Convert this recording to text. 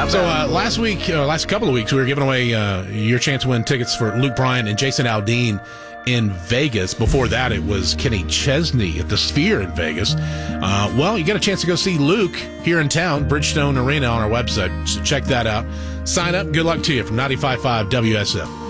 So last couple of weeks, we were giving away your chance to win tickets for Luke Bryan and Jason Aldean in Vegas. Before that, it was Kenny Chesney at the Sphere in Vegas. Well, you got a chance to go see Luke here in town, Bridgestone Arena, on our website. So check that out. Sign up. Good luck to you from 95.5 WSF.